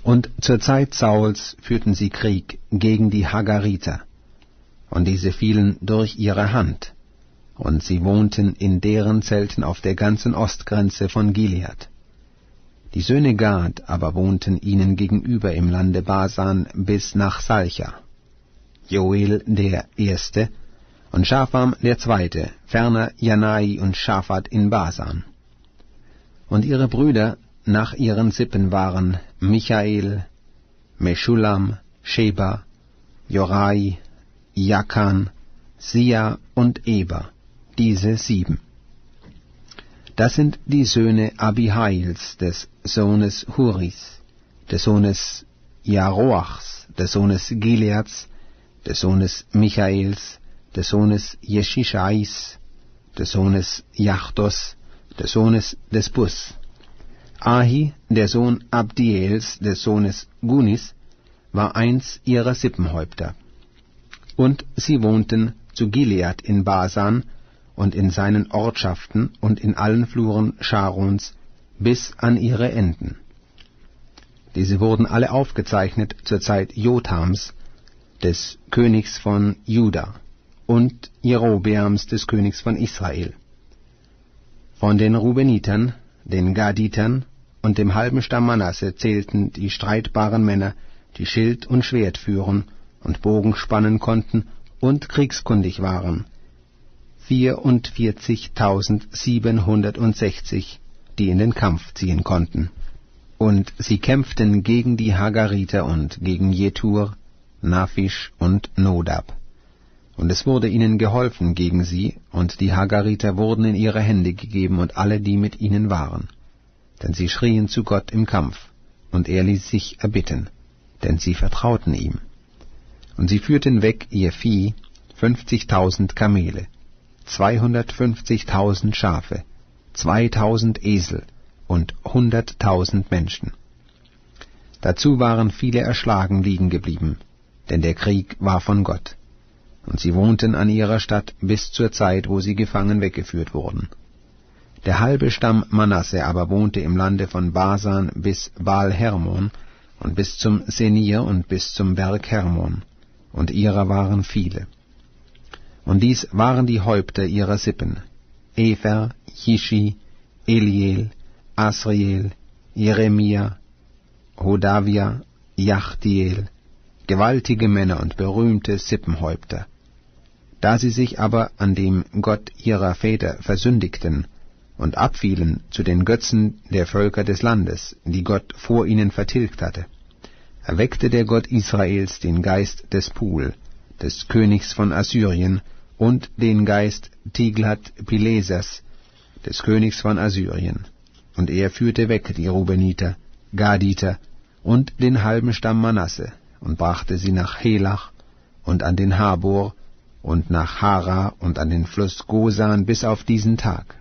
Und zur Zeit Sauls führten sie Krieg gegen die Hagariter, und diese fielen durch ihre Hand, und sie wohnten in deren Zelten auf der ganzen Ostgrenze von Gilead. Die Söhne Gad aber wohnten ihnen gegenüber im Lande Basan bis nach Salcha. Joel der Erste und Schapham der Zweite, ferner Janai und Schaphat in Basan. Und ihre Brüder nach ihren Sippen waren Michael, Meschulam, Sheba, Jorai, Jakan, Sia und Eber, diese 7. Das sind die Söhne Abihails, des Sohnes Huris, des Sohnes Jaroachs, des Sohnes Gileads, des Sohnes Michaels, des Sohnes Jeschischais, des Sohnes Jachdos, des Sohnes des Bus. Ahi, der Sohn Abdiels, des Sohnes Gunis, war eins ihrer Sippenhäupter. Und sie wohnten zu Gilead in Basan und in seinen Ortschaften und in allen Fluren Scharons bis an ihre Enden. Diese wurden alle aufgezeichnet zur Zeit Jotams, des Königs von Juda, und Jerobeams, des Königs von Israel. Von den Rubenitern, den Gaditern und dem halben Stamm Manasse zählten die streitbaren Männer, die Schild und Schwert führen und Bogen spannen konnten und kriegskundig waren, 44.760, die in den Kampf ziehen konnten. Und sie kämpften gegen die Hagariter und gegen Jetur, Naphisch und Nodab. Und es wurde ihnen geholfen gegen sie, und die Hagariter wurden in ihre Hände gegeben und alle, die mit ihnen waren. Denn sie schrien zu Gott im Kampf, und er ließ sich erbitten, denn sie vertrauten ihm. Und sie führten weg ihr Vieh, 50.000 Kamele, 250.000 Schafe, 2.000 Esel und 100.000 Menschen. Dazu waren viele erschlagen liegen geblieben, denn der Krieg war von Gott. Und sie wohnten an ihrer Stadt bis zur Zeit, wo sie gefangen weggeführt wurden. Der halbe Stamm Manasse aber wohnte im Lande von Basan bis Baal-Hermon und bis zum Senir und bis zum Berg Hermon, und ihrer waren viele. Und dies waren die Häupter ihrer Sippen: Efer, Jischi, Eliel, Asriel, Jeremia, Hodavia, Jachdiel, gewaltige Männer und berühmte Sippenhäupter. Da sie sich aber an dem Gott ihrer Väter versündigten und abfielen zu den Götzen der Völker des Landes, die Gott vor ihnen vertilgt hatte, erweckte der Gott Israels den Geist des Pul, des Königs von Assyrien, und den Geist Tiglat-Pilesers, des Königs von Assyrien. Und er führte weg die Rubeniter, Gaditer und den halben Stamm Manasse und brachte sie nach Helach und an den Habor und nach Hara und an den Fluss Gosan bis auf diesen Tag.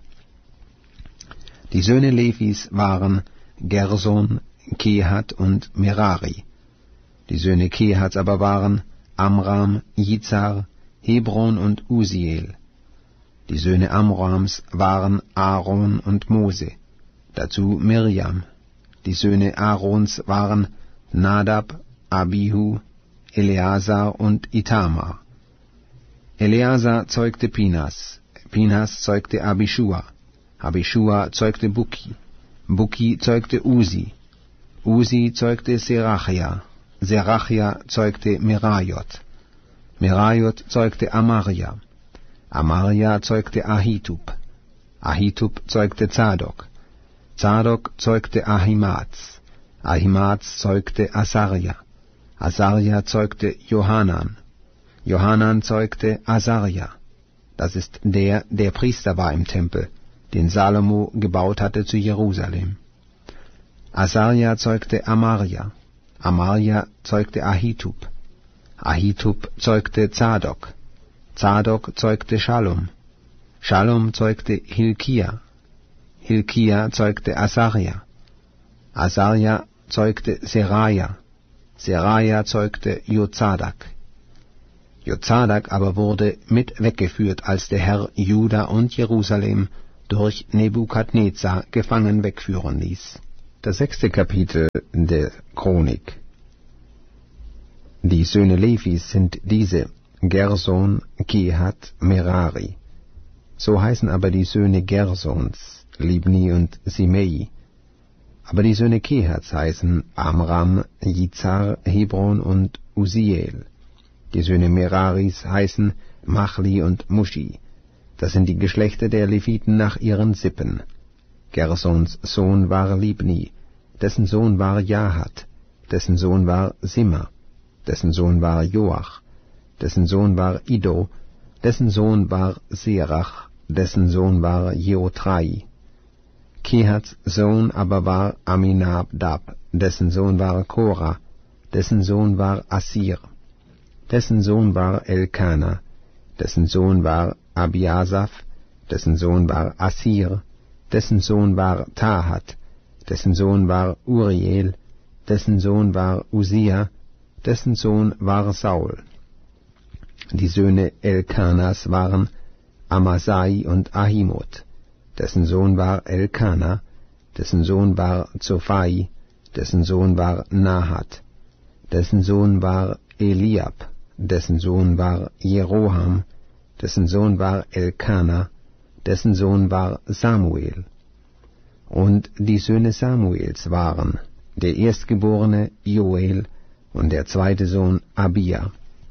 Die Söhne Levis waren Gerson, Kehat und Merari. Die Söhne Kehats aber waren Amram, Jizar, Hebron und Usiel. Die Söhne Amrams waren Aaron und Mose, dazu Mirjam. Die Söhne Aarons waren Nadab, Abihu, Eleazar und Itamar. Eleazar zeugte Pinas, Pinas zeugte Abishua, Abishua zeugte Bukki, Bukki zeugte Usi, Usi zeugte Serachia, Serachia zeugte Merajot, Merajot zeugte Amaria, Amaria zeugte Ahitub, Ahitub zeugte Zadok, Zadok zeugte Ahimaaz, Ahimaaz zeugte Asaria, Asaria zeugte Johanan, Johanan zeugte Asaria, das ist der Priester war im Tempel, den Salomo gebaut hatte zu Jerusalem. Asaria zeugte Amaria, Amaria zeugte Ahitub, Ahitub zeugte Zadok, Zadok zeugte Shallum, Shallum zeugte Hilkia, Hilkia zeugte Asaria, Asaria zeugte Seraja, Seraja zeugte Jozadak. Jozadak aber wurde mit weggeführt, als der Herr Juda und Jerusalem durch Nebukadnezar gefangen wegführen ließ. Das 6. Kapitel der Chronik. Die Söhne Levis sind diese: Gerson, Kehat, Merari. So heißen aber die Söhne Gersons, Libni und Simei. Aber die Söhne Kehats heißen Amram, Jizar, Hebron und Uziel. Die Söhne Meraris heißen Machli und Mushi. Das sind die Geschlechter der Leviten nach ihren Sippen. Gersons Sohn war Libni, dessen Sohn war Jahat, dessen Sohn war Simma, dessen Sohn war Joach, dessen Sohn war Iddo, dessen Sohn war Serach, dessen Sohn war Jeotrai. Kehats Sohn aber war Aminadab, dessen Sohn war Korah, dessen Sohn war Assir, dessen Sohn war Elkana, dessen Sohn war Abiasaph, dessen Sohn war Assir, dessen Sohn war Tahat, dessen Sohn war Uriel, dessen Sohn war Usia, dessen Sohn war Saul. Die Söhne Elkanas waren Amasai und Ahimot, dessen Sohn war Elkana, dessen Sohn war Zophai, dessen Sohn war Nahat, dessen Sohn war Eliab, dessen Sohn war Jeroham, dessen Sohn war Elkana, dessen Sohn war Samuel. Und die Söhne Samuels waren der Erstgeborene Joel und der zweite Sohn Abia.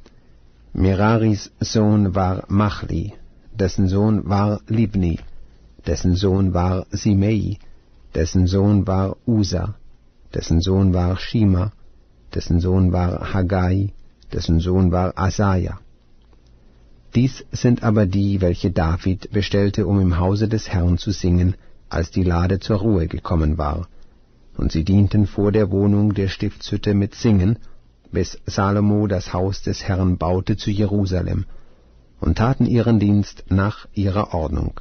Meraris Sohn war Machli, dessen Sohn war Libni, dessen Sohn war Simei, dessen Sohn war Usa, dessen Sohn war Shima, dessen Sohn war Haggai, dessen Sohn war Asaja. Dies sind aber die, welche David bestellte, um im Hause des Herrn zu singen, als die Lade zur Ruhe gekommen war. Und sie dienten vor der Wohnung der Stiftshütte mit Singen, bis Salomo das Haus des Herrn baute zu Jerusalem, und taten ihren Dienst nach ihrer Ordnung.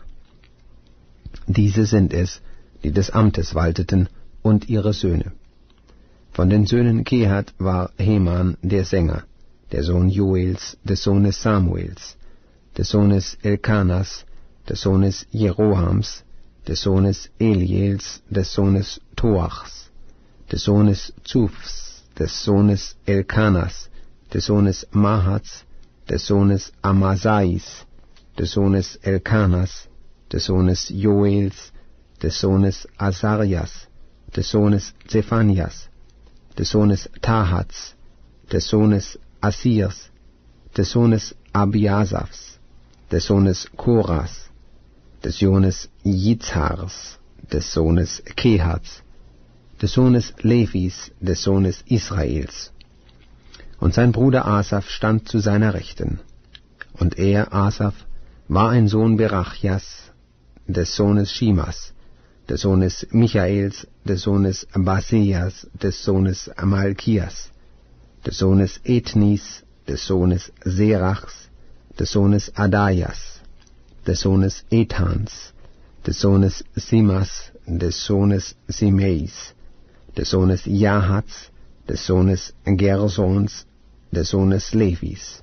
Diese sind es, die des Amtes walteten, und ihre Söhne. Von den Söhnen Kehat war Heman der Sänger, der Sohn Joels, des Sohnes Samuels, des Sohnes Elkanas, des Sohnes Jerohams, des Sohnes Eliels, des Sohnes Toachs, des Sohnes Zufs, des Sohnes Elkanas, des Sohnes Mahats, des Sohnes Amasais, des Sohnes Elkanas, des Sohnes Joels, des Sohnes Asarias, des Sohnes Zephanias, des Sohnes Tahats, des Sohnes Assirs, des Sohnes Abiasafs, des Sohnes Koras, des Sohnes Jizhars, des Sohnes Kehats, des Sohnes Levis, des Sohnes Israels. Und sein Bruder Asaph stand zu seiner Rechten. Und er, Asaph, war ein Sohn Berachjas, des Sohnes Shimas, des Sohnes Michaels, des Sohnes Baseas, des Sohnes Malkias, des Sohnes Ethnis, des Sohnes Serachs, des Sohnes Adajas, des Sohnes Ethans, des Sohnes Simas, des Sohnes Simeis, des Sohnes Jahats, des Sohnes Gersons, des Sohnes Levis.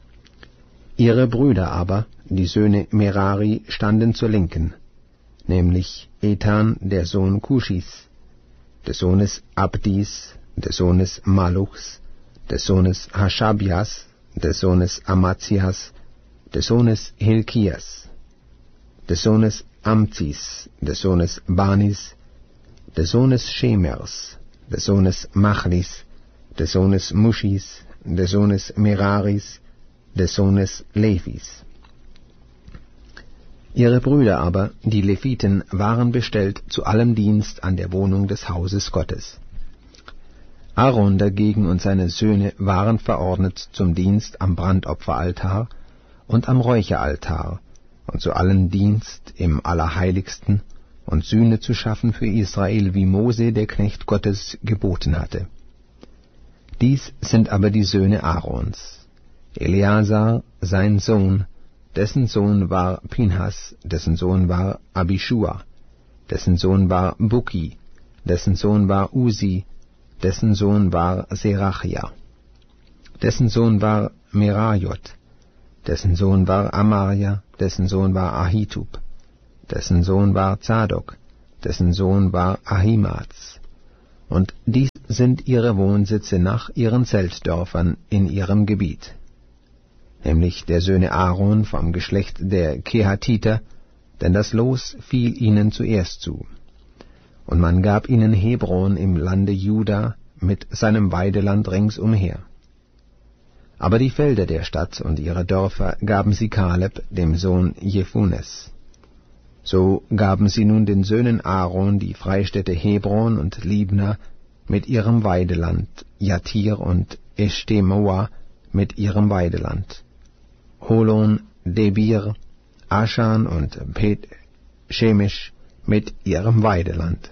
Ihre Brüder aber, die Söhne Merari, standen zur Linken, nämlich Ethan, der Sohn Kuschis, des Sohnes Abdis, des Sohnes Maluchs, des Sohnes Haschabias, des Sohnes Amazias, des Sohnes Hilkias, des Sohnes Amzis, des Sohnes Banis, des Sohnes Shemers, des Sohnes Machlis, des Sohnes Muschis, des Sohnes Meraris, des Sohnes Levis. Ihre Brüder aber, die Leviten, waren bestellt zu allem Dienst an der Wohnung des Hauses Gottes. Aaron dagegen und seine Söhne waren verordnet zum Dienst am Brandopferaltar und am Räucheraltar und zu allem Dienst im Allerheiligsten und Sühne zu schaffen für Israel, wie Mose, der Knecht Gottes, geboten hatte. Dies sind aber die Söhne Aarons: Eleazar, sein Sohn, dessen Sohn war Pinhas, dessen Sohn war Abishua, dessen Sohn war Bukki, dessen Sohn war Usi, dessen Sohn war Serachia, dessen Sohn war Merajot, dessen Sohn war Amaria, dessen Sohn war Ahitub, dessen Sohn war Zadok, dessen Sohn war Ahimaaz, Und dies sind ihre Wohnsitze nach ihren Zeltdörfern in ihrem Gebiet, nämlich der Söhne Aaron vom Geschlecht der Kehatiter, denn das Los fiel ihnen zuerst zu. Und man gab ihnen Hebron im Lande Juda mit seinem Weideland ringsumher. Aber die Felder der Stadt und ihre Dörfer gaben sie Kaleb, dem Sohn Jephunes. So gaben sie nun den Söhnen Aaron die Freistädte Hebron und Libna mit ihrem Weideland, Jatir und Eshtemoa mit ihrem Weideland, Holon, Debir, Aschan und Bet Shemesh mit ihrem Weideland.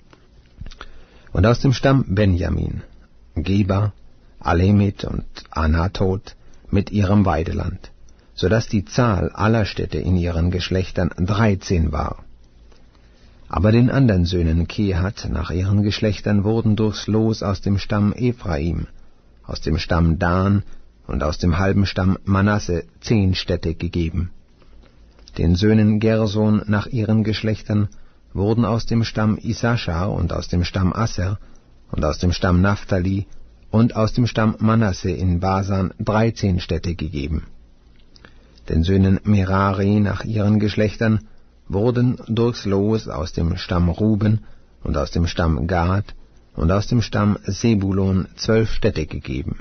Und aus dem Stamm Benjamin, Geba, Alemit und Anatot mit ihrem Weideland, so dass die Zahl aller Städte in ihren Geschlechtern 13 war. Aber den anderen Söhnen Kehat nach ihren Geschlechtern wurden durchs Los aus dem Stamm Ephraim, aus dem Stamm Dan und aus dem halben Stamm Manasse 10 Städte gegeben. Den Söhnen Gerson nach ihren Geschlechtern wurden aus dem Stamm Issachar und aus dem Stamm Asser und aus dem Stamm Naphtali und aus dem Stamm Manasse in Basan 13 Städte gegeben. Den Söhnen Merari nach ihren Geschlechtern wurden durchs Los aus dem Stamm Ruben und aus dem Stamm Gad und aus dem Stamm Sebulon 12 Städte gegeben.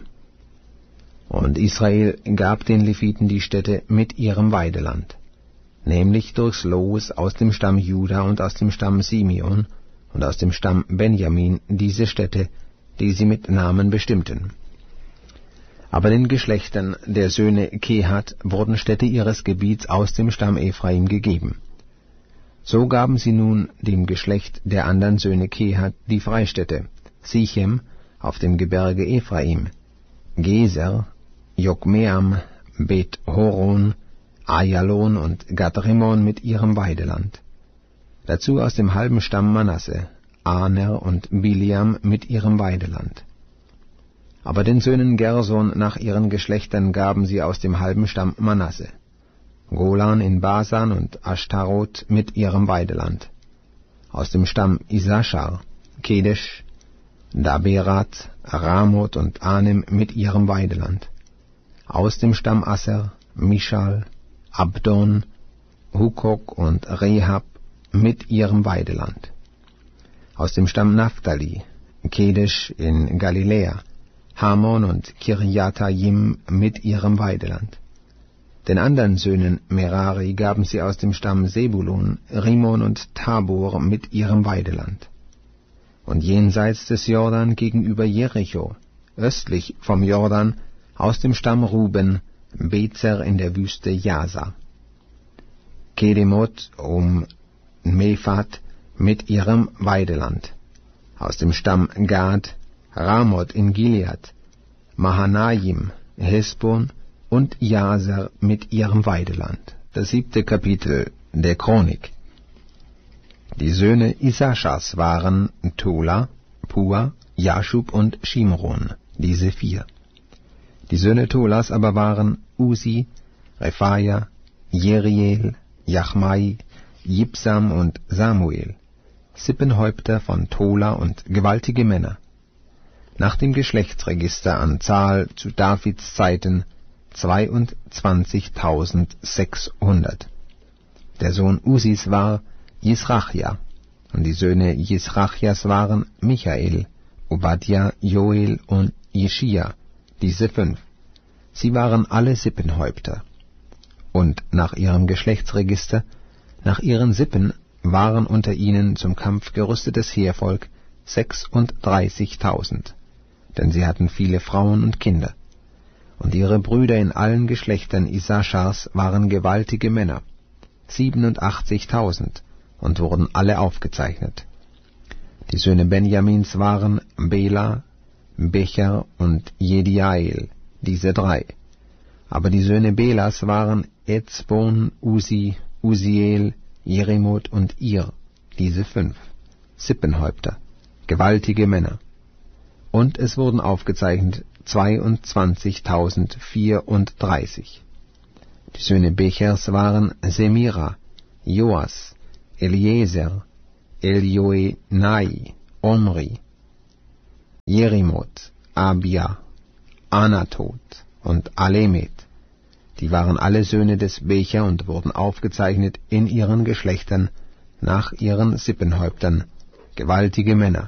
Und Israel gab den Leviten die Städte mit ihrem Weideland, nämlich durchs Los aus dem Stamm Juda und aus dem Stamm Simeon und aus dem Stamm Benjamin diese Städte, die sie mit Namen bestimmten. Aber den Geschlechtern der Söhne Kehat wurden Städte ihres Gebiets aus dem Stamm Ephraim gegeben. So gaben sie nun dem Geschlecht der anderen Söhne Kehat die Freistädte, Sichem auf dem Gebirge Ephraim, Geser, Jokmeam, Bet Horon, Ayalon und Gadrimon mit ihrem Weideland. Dazu aus dem halben Stamm Manasse, Aner und Biliam mit ihrem Weideland. Aber den Söhnen Gerson nach ihren Geschlechtern gaben sie aus dem halben Stamm Manasse, Golan in Basan und Ashtaroth mit ihrem Weideland. Aus dem Stamm Issachar, Kedesh, Daberat, Ramoth und Anem mit ihrem Weideland. Aus dem Stamm Asser, Mishal, Abdon, Hukok und Rehab mit ihrem Weideland. Aus dem Stamm Naphtali, Kedesh in Galiläa, Hamon und Kirjathaim mit ihrem Weideland. Den anderen Söhnen Merari gaben sie aus dem Stamm Sebulun, Rimon und Tabor mit ihrem Weideland. Und jenseits des Jordan gegenüber Jericho, östlich vom Jordan, aus dem Stamm Ruben, Bezer in der Wüste Jasa. Kedemoth Mephat mit ihrem Weideland. Aus dem Stamm Gad, Ramoth in Gilead, Mahanaim, Hesbon und Jaser mit ihrem Weideland. Das 7. Kapitel der Chronik. Die Söhne Issachars waren Tola, Pua, Jaschub und Shimron, diese 4. Die Söhne Tolas aber waren Usi, Rephaia, Jeriel, Jachmai, Jibsam und Samuel, Sippenhäupter von Tola und gewaltige Männer. Nach dem Geschlechtsregister an Zahl zu Davids Zeiten 22.600. Der Sohn Usis war Jisrachja, und die Söhne Jisrachjas waren Michael, Obadja, Joel und Jeschia, diese 5. Sie waren alle Sippenhäupter. Und nach ihrem Geschlechtsregister, nach ihren Sippen, waren unter ihnen zum Kampf gerüstetes Heervolk 36.000, denn sie hatten viele Frauen und Kinder. Und ihre Brüder in allen Geschlechtern Issachars waren gewaltige Männer, 87.000, und wurden alle aufgezeichnet. Die Söhne Benjamins waren Bela, Becher und Jediael, diese 3. Aber die Söhne Belas waren Ezbon, Usi, Uziel, Jerimoth und Ir, diese 5, Sippenhäupter, gewaltige Männer. Und es wurden aufgezeichnet 22.034. Die Söhne Bechers waren Semira, Joas, Eliezer, Elioenai, Omri, Jerimoth, Abia, Anatot und Alemet. Die waren alle Söhne des Becher und wurden aufgezeichnet in ihren Geschlechtern nach ihren Sippenhäuptern, gewaltige Männer,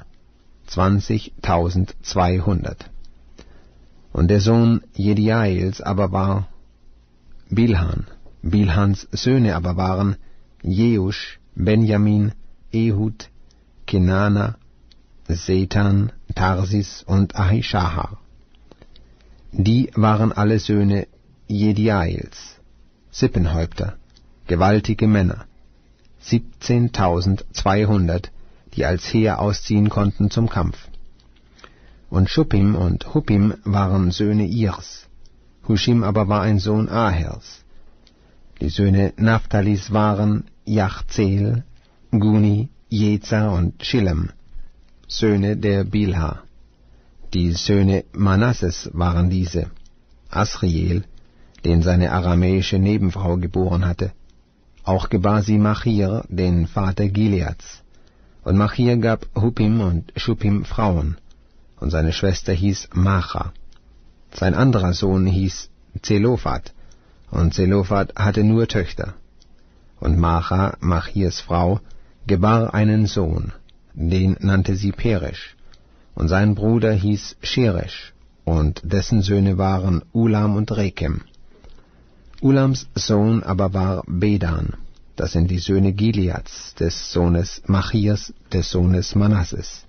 20.200. Und der Sohn Jediaels aber war Bilhan. Bilhans Söhne aber waren Jeusch, Benjamin, Ehud, Kenana, Setan, Tarsis und Ahishahar. Die waren alle Söhne Jediaels, Sippenhäupter, gewaltige Männer, 17.200, die als Heer ausziehen konnten zum Kampf. Und Schuppim und Huppim waren Söhne Irs, Huschim aber war ein Sohn Ahers. Die Söhne Naphtalis waren Jachzeel, Guni, Jezer und Schillem, Söhne der Bilha. Die Söhne Manasses waren diese: Asriel, den seine aramäische Nebenfrau geboren hatte. Auch gebar sie Machir, den Vater Gileads. Und Machir gab Huppim und Schuppim Frauen, und seine Schwester hieß Macha. Sein anderer Sohn hieß Zelophat, und Zelophat hatte nur Töchter. Und Macha, Machirs Frau, gebar einen Sohn, den nannte sie Peresch, und sein Bruder hieß Sheresh, und dessen Söhne waren Ulam und Rekem. Ulams Sohn aber war Bedan, das sind die Söhne Gileads, des Sohnes Machirs, des Sohnes Manasses.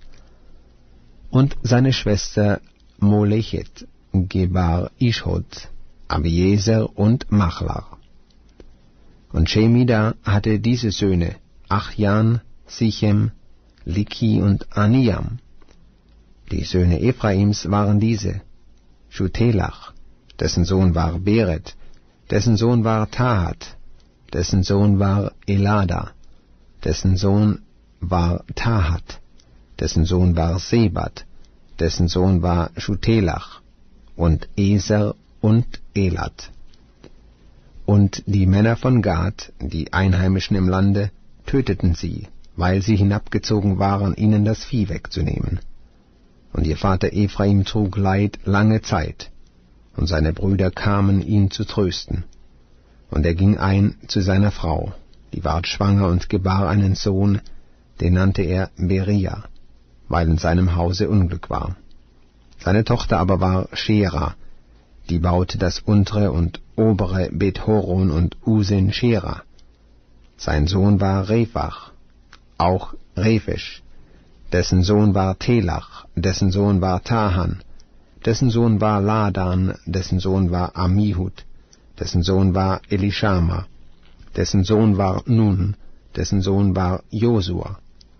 Und seine Schwester Molechet gebar Ishod, Abiezer und Machlar. Und Shemida hatte diese Söhne, Achjan, Sichem, Liki und Aniam. Die Söhne Ephraims waren diese: Schutelach, dessen Sohn war Beret, dessen Sohn war Tahat, dessen Sohn war Elada, dessen Sohn war Tahat, dessen Sohn war Sebat, dessen Sohn war Schutelach, und Eser und Elat. Und die Männer von Gad, die Einheimischen im Lande, töteten sie, weil sie hinabgezogen waren, ihnen das Vieh wegzunehmen. Und ihr Vater Ephraim trug Leid lange Zeit, und seine Brüder kamen, ihn zu trösten. Und er ging ein zu seiner Frau, die ward schwanger und gebar einen Sohn, den nannte er Beria, weil in seinem Hause Unglück war. Seine Tochter aber war Schera, die baute das untere und obere Bet-Horon und Usen-Schera. Sein Sohn war Rephach, auch Rephisch, dessen Sohn war Telach, dessen Sohn war Tahan, dessen Sohn war Ladan, dessen Sohn war Amihud, dessen Sohn war Elishama, dessen Sohn war Nun, dessen Sohn war Josua.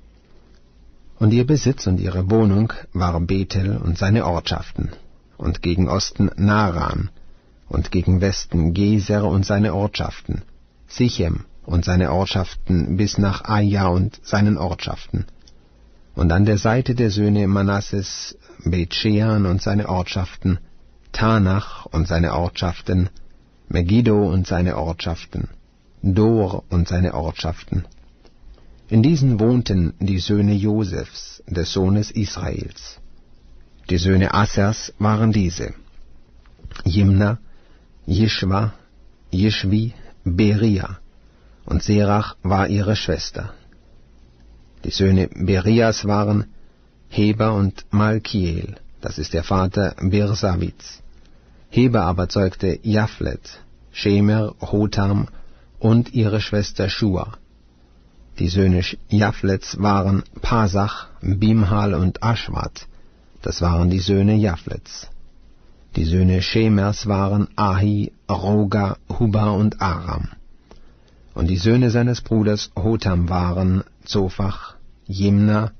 Und ihr Besitz und ihre Wohnung war Bethel und seine Ortschaften, und gegen Osten Naran, und gegen Westen Geser und seine Ortschaften, Sichem und seine Ortschaften bis nach Aja und seinen Ortschaften. Und an der Seite der Söhne Manasses Bet-Shean und seine Ortschaften, Tanach und seine Ortschaften, Megiddo und seine Ortschaften, Dor und seine Ortschaften. In diesen wohnten die Söhne Josefs, des Sohnes Israels. Die Söhne Assers waren diese: Jimna, Jischwa, Jischwi, Beria, und Serach war ihre Schwester. Die Söhne Berias waren Heber und Malkiel, das ist der Vater Birsavits. Heber aber zeugte Japhlet, Shemer, Hotam und ihre Schwester Shua. Die Söhne Japhlets waren Pasach, Bimhal und Aschwat, das waren die Söhne Japhlets. Die Söhne Shemers waren Ahi, Roga, Huba und Aram. Und die Söhne seines Bruders Hotam waren Zophach, Jimna,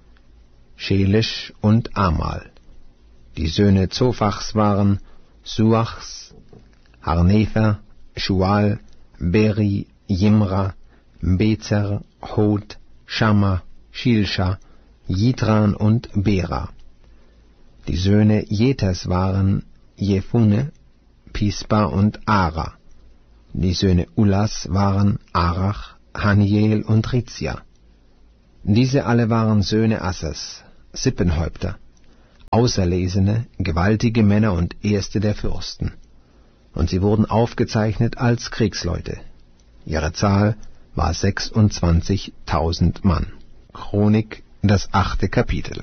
Shelish und Amal. Die Söhne Zophachs waren Suachs, Harnefer, Schual, Beri, Jimra, Bezer, Hod, Schamma, Shilsha, Jitran und Bera. Die Söhne Jeters waren Jephune, Pispa und Ara. Die Söhne Ulas waren Arach, Haniel und Rizia. Diese alle waren Söhne Assers, Sippenhäupter. auserlesene, gewaltige Männer und Erste der Fürsten. Und sie wurden aufgezeichnet als Kriegsleute. Ihre Zahl war 26.000 Mann. Chronik, das 8. Kapitel.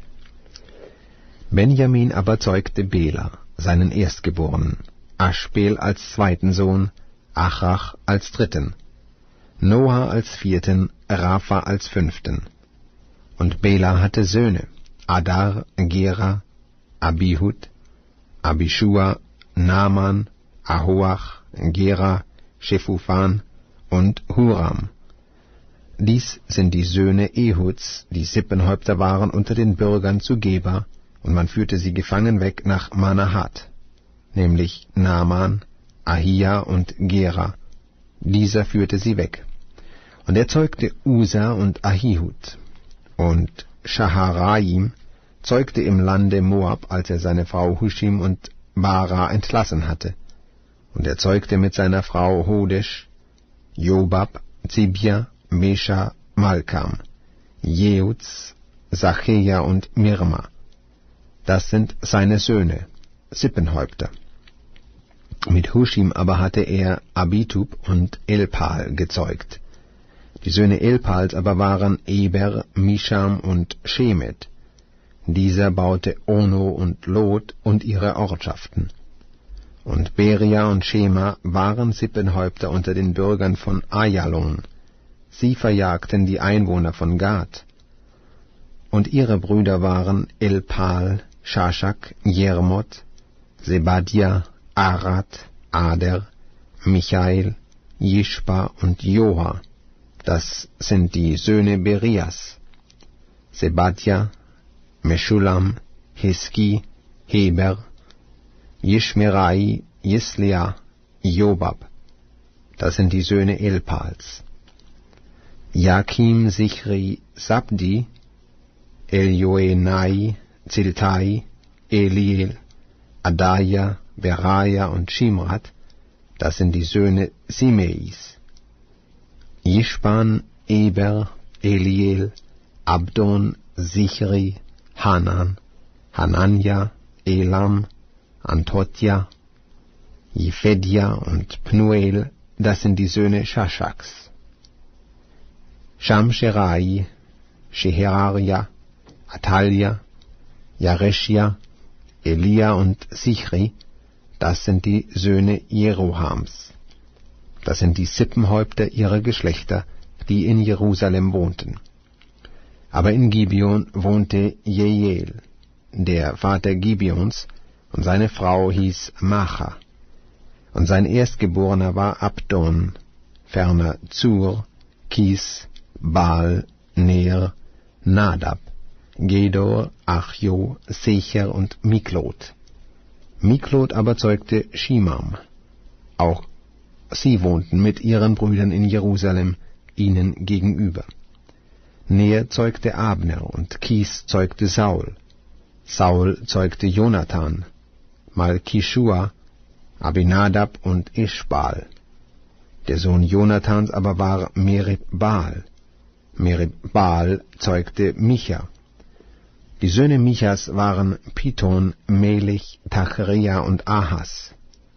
Benjamin aber zeugte Bela, seinen Erstgeborenen, Aschbel als zweiten Sohn, Achrach als dritten, Noah als vierten, Rapha als fünften. Und Bela hatte Söhne, Adar, Gera, Abihud, Abishua, Naaman, Ahoach, Gera, Shepufan und Huram. Dies sind die Söhne Ehuds, die Sippenhäupter waren unter den Bürgern zu Geba, und man führte sie gefangen weg nach Manahat, nämlich Naaman, Ahia und Gera. Dieser führte sie weg. Und er zeugte Usa und Ahihud. Und Shaharaim zeugte im Lande Moab, als er seine Frau Hushim und Bara entlassen hatte. Und er zeugte mit seiner Frau Hodesh, Jobab, Zibia, Mesha, Malkam, Jeuz, Sachea und Mirma. Das sind seine Söhne, Sippenhäupter. Mit Hushim aber hatte er Abitub und Elpal gezeugt. Die Söhne Elpals aber waren Eber, Misham und Shemet. Dieser baute Ono und Lot und ihre Ortschaften. Und Beria und Shema waren Sippenhäupter unter den Bürgern von Ayalon. Sie verjagten die Einwohner von Gad. Und ihre Brüder waren Elpal, Shashak, Jermot, Sebadia, Arad, Ader, Michael, Jishpa und Joha. Das sind die Söhne Berias, Sebadia, Meschulam, Hiski, Heber, Jishmerai, Jislea, Jobab. Das sind die Söhne Elpals. Jakim, Sichri, Sabdi, Eljoenai, Ziltai, Eliel, Adaja, Beraja und Shimrat. Das sind die Söhne Simeis. Jishpan, Eber, Eliel, Abdon, Sichri, Hanan, Hananja, Elam, Antotja, Jephedia und Pnuel, das sind die Söhne Shashaks. Shamsherai, Sheheraria, Atalja, Jareshia, Elia und Sichri, das sind die Söhne Jerohams. Das sind die Sippenhäupter ihrer Geschlechter, die in Jerusalem wohnten. Aber in Gibeon wohnte Jeiel, der Vater Gibeons, und seine Frau hieß Macha. Und sein Erstgeborener war Abdon, ferner Zur, Kis, Baal, Ner, Nadab, Gedor, Achjo, Secher und Miklot. Miklot aber zeugte Shimam. Auch sie wohnten mit ihren Brüdern in Jerusalem, ihnen gegenüber. Ner zeugte Abner und Kis zeugte Saul. Saul zeugte Jonathan, Malchishua, Abinadab und Eschbal. Der Sohn Jonathans aber war Merib-Baal. Merib-Baal zeugte Micha. Die Söhne Michas waren Piton, Melich, Tachrea und Ahas.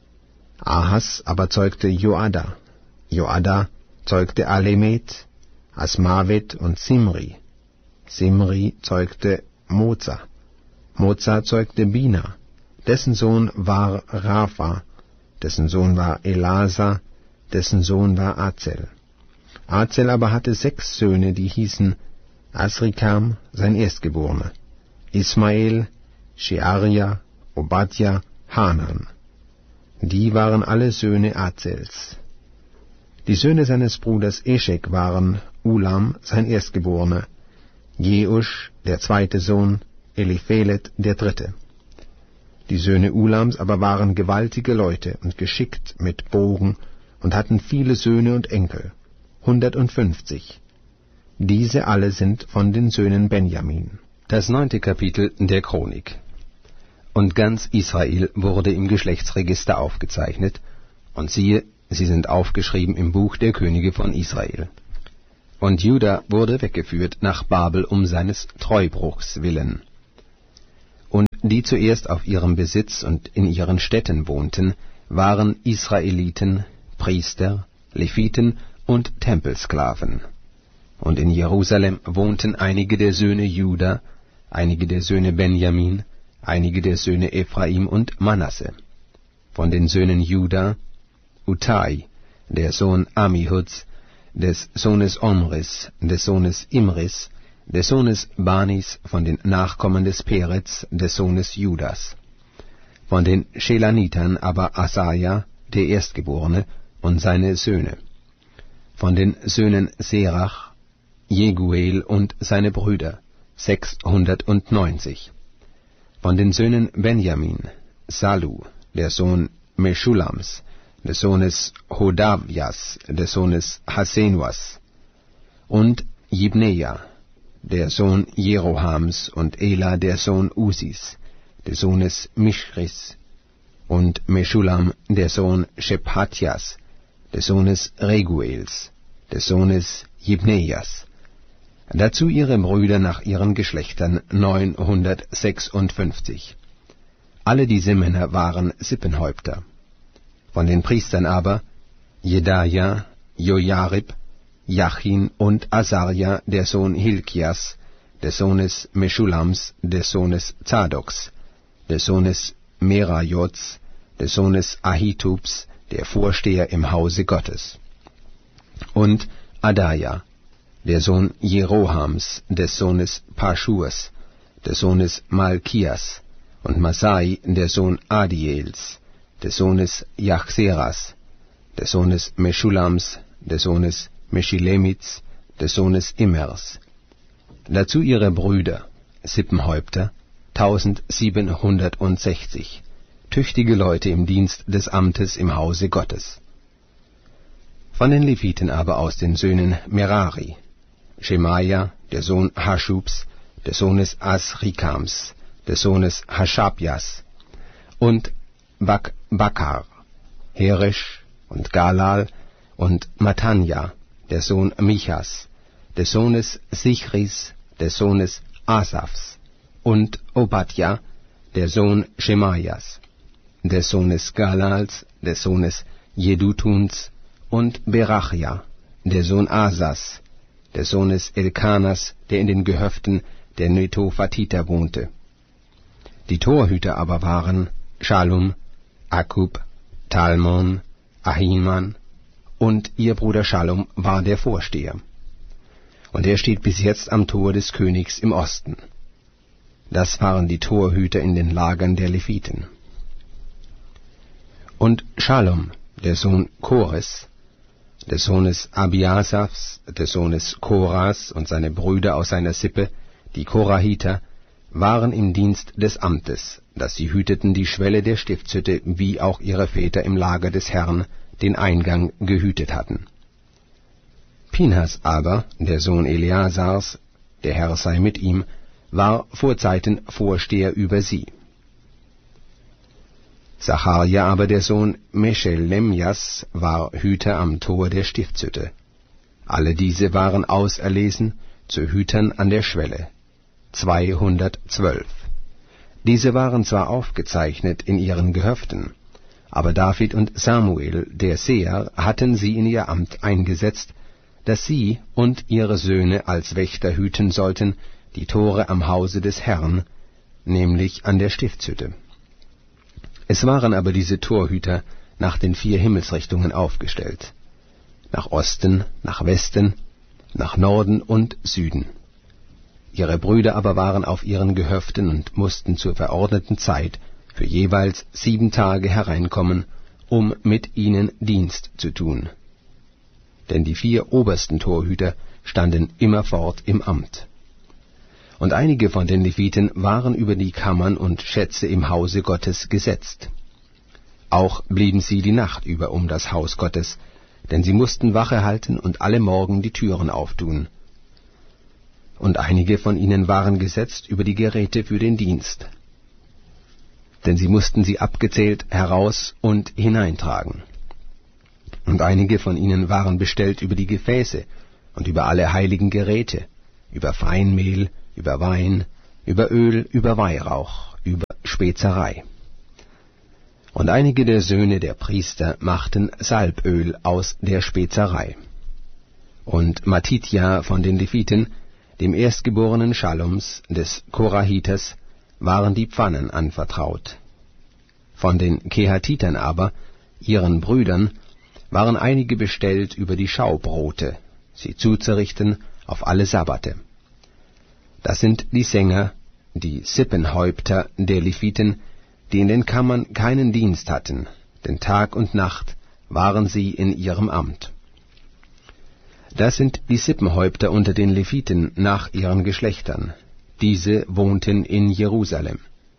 Ahas aber zeugte Joada. Joada zeugte Alemet, Asmavet und Simri. Simri zeugte Moza. Moza zeugte Bina. Dessen Sohn war Rapha. Dessen Sohn war Elasa. Dessen Sohn war Azel. Azel aber hatte 6 Söhne, die hießen Asrikam, sein Erstgeborener, Ismael, Shearia, Obadja, Hanan. Die waren alle Söhne Azels. Die Söhne seines Bruders Eschek waren Ulam, sein Erstgeborener, Jeusch, der zweite Sohn, Eliphelet, der dritte. Die Söhne Ulams aber waren gewaltige Leute und geschickt mit Bogen und hatten viele Söhne und Enkel, 150. Diese alle sind von den Söhnen Benjamin. Das 9. Kapitel der Chronik. Und ganz Israel wurde im Geschlechtsregister aufgezeichnet, und siehe, sie sind aufgeschrieben im Buch der Könige von Israel. Und Juda wurde weggeführt nach Babel um seines Treubruchs willen. die zuerst auf ihrem Besitz und in ihren Städten wohnten, waren Israeliten, Priester, Leviten und Tempelsklaven. Und in Jerusalem wohnten einige der Söhne Juda, einige der Söhne Benjamin, einige der Söhne Ephraim und Manasse. Von den Söhnen Juda, Utai, der Sohn Amihuds, des Sohnes Omris, des Sohnes Imris, des Sohnes Banis, von den Nachkommen des Peretz, des Sohnes Judas. Von den Schelanitern aber Asaja, der Erstgeborene, und seine Söhne. Von den Söhnen Serach, Jeguel und seine Brüder, 690. Von den Söhnen Benjamin, Salu, der Sohn Meschulams, des Sohnes Hodavias, des Sohnes Hasenuas, und Jibneja, der Sohn Jerohams, und Ela, der Sohn Usis, des Sohnes Mischris, und Meschulam, der Sohn Shephatjas, des Sohnes Reguels, des Sohnes Jibnejas. Dazu ihre Brüder nach ihren Geschlechtern 956. Alle diese Männer waren Sippenhäupter. Von den Priestern aber Jedaja, Jojarib, Jachin und Asaria, der Sohn Hilkias, des Sohnes Meschulams, des Sohnes Zadoks, des Sohnes Merajots, des Sohnes Ahitubs, der Vorsteher im Hause Gottes. Und Adaja, der Sohn Jerohams, des Sohnes Paschurs, des Sohnes Malkias, und Masai, der Sohn Adiels, des Sohnes Jachseras, des Sohnes Meschulams, des Sohnes Meschilemits, des Sohnes Immers. Dazu ihre Brüder, Sippenhäupter, 1760, tüchtige Leute im Dienst des Amtes im Hause Gottes. Von den Leviten aber aus den Söhnen Merari, Schemaja, der Sohn Haschubs, des Sohnes Asrikams, des Sohnes Haschabjas, und Bakar, Heresch und Galal und Matanja, der Sohn Michas, des Sohnes Sichris, des Sohnes Asafs, und Obadja, der Sohn Schemajas, des Sohnes Galals, des Sohnes Jedutuns, und Berachja, der Sohn Asas, des Sohnes Elkanas, der in den Gehöften der Netophatiter wohnte. Die Torhüter aber waren Schalum, Akub, Talmon, Ahiman, und ihr Bruder Schalum war der Vorsteher. Und er steht bis jetzt am Tor des Königs im Osten. Das waren die Torhüter in den Lagern der Leviten. Und Schalum, der Sohn Kores, des Sohnes Abiasafs, des Sohnes Koras, und seine Brüder aus seiner Sippe, die Korahiter, waren im Dienst des Amtes, dass sie hüteten die Schwelle der Stiftshütte, wie auch ihre Väter im Lager des Herrn den Eingang gehütet hatten. Pinhas aber, der Sohn Eleasars, der Herr sei mit ihm, war vorzeiten Vorsteher über sie. Zacharja aber, der Sohn Meschelemjas, war Hüter am Tor der Stiftshütte. Alle diese waren auserlesen zu Hütern an der Schwelle, 212. Diese waren zwar aufgezeichnet in ihren Gehöften, aber David und Samuel, der Seher, hatten sie in ihr Amt eingesetzt, dass sie und ihre Söhne als Wächter hüten sollten die Tore am Hause des Herrn, nämlich an der Stiftshütte. Es waren aber diese Torhüter nach den 4 Himmelsrichtungen aufgestellt, nach Osten, nach Westen, nach Norden und Süden. Ihre Brüder aber waren auf ihren Gehöften und mussten zur verordneten Zeit für jeweils 7 Tage hereinkommen, um mit ihnen Dienst zu tun. Denn die 4 obersten Torhüter standen immerfort im Amt. Und einige von den Leviten waren über die Kammern und Schätze im Hause Gottes gesetzt. Auch blieben sie die Nacht über um das Haus Gottes, denn sie mussten Wache halten und alle Morgen die Türen auftun. Und einige von ihnen waren gesetzt über die Geräte für den Dienst, denn sie mussten sie abgezählt heraus und hineintragen. Und einige von ihnen waren bestellt über die Gefäße und über alle heiligen Geräte, über Feinmehl, über Wein, über Öl, über Weihrauch, über Spezerei. Und einige der Söhne der Priester machten Salböl aus der Spezerei. Und Matithia von den Leviten, dem Erstgeborenen Schallums, des Korahiters, waren die Pfannen anvertraut. Von den Kehatitern aber, ihren Brüdern, waren einige bestellt über die Schaubrote, sie zuzurichten auf alle Sabbate. Das sind die Sänger, die Sippenhäupter der Leviten, die in den Kammern keinen Dienst hatten, denn Tag und Nacht waren sie in ihrem Amt. Das sind die Sippenhäupter unter den Leviten nach ihren Geschlechtern. Diese wohnten in Jerusalem.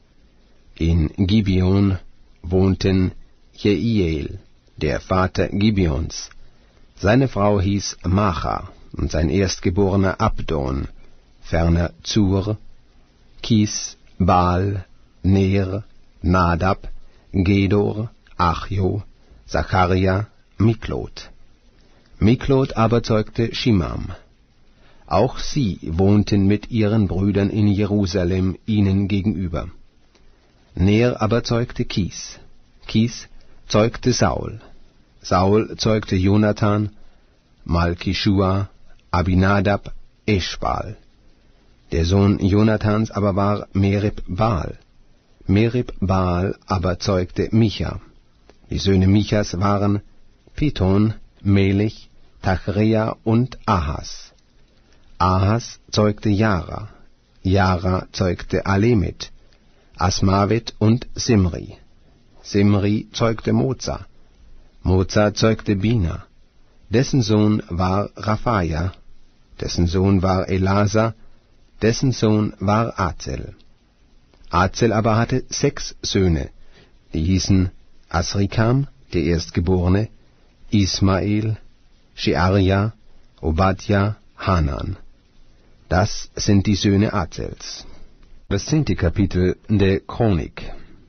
In Gibeon wohnten Jeiel, der Vater Gibeons. Seine Frau hieß Macha und sein Erstgeborener Abdon, ferner Zur, Kis, Baal, Ner, Nadab, Gedor, Achjo, Zacharia, Miklot. Miklot aber zeugte Shimam. Auch sie wohnten mit ihren Brüdern in Jerusalem ihnen gegenüber. Ner aber zeugte Kis. Kis zeugte Saul. Saul zeugte Jonathan, Malchishua, Abinadab, Eschbal. Der Sohn Jonathans aber war Merib-Baal. Merib-Baal aber zeugte Micha. Die Söhne Michas waren Pithon, Melich, Tachrea und Ahas. Ahas zeugte Jara. Jara zeugte Alemet, Asmavet und Simri. Simri zeugte Moza. Moza zeugte Bina. Dessen Sohn war Raphaja. Dessen Sohn war Elasa. Dessen Sohn war Azel. Azel aber hatte 6 Söhne, die hießen Asrikam, der Erstgeborene, Ismael, Shearia, Obadja, Hanan. Das sind die Söhne Azels. Das 10. Kapitel der Chronik.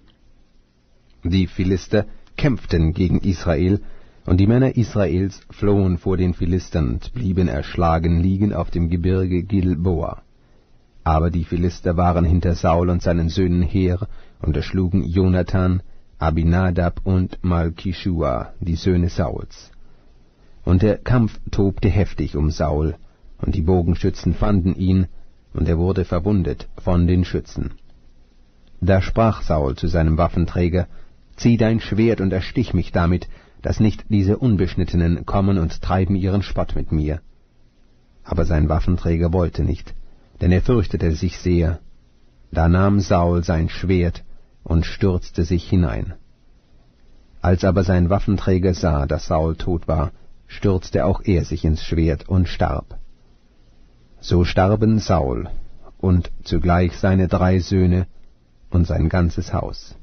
Die Philister kämpften gegen Israel, und die Männer Israels flohen vor den Philistern und blieben erschlagen liegen auf dem Gebirge Gilboa. Aber die Philister waren hinter Saul und seinen Söhnen her und erschlugen Jonathan, Abinadab und Malchishua, die Söhne Sauls. Und der Kampf tobte heftig um Saul, und die Bogenschützen fanden ihn, und er wurde verwundet von den Schützen. Da sprach Saul zu seinem Waffenträger: Zieh dein Schwert und erstich mich damit, dass nicht diese Unbeschnittenen kommen und treiben ihren Spott mit mir. Aber sein Waffenträger wollte nicht, denn er fürchtete sich sehr. Da nahm Saul sein Schwert und stürzte sich hinein. Als aber sein Waffenträger sah, dass Saul tot war, stürzte auch er sich ins Schwert und starb. So starben Saul und zugleich seine 3 Söhne und sein ganzes Haus.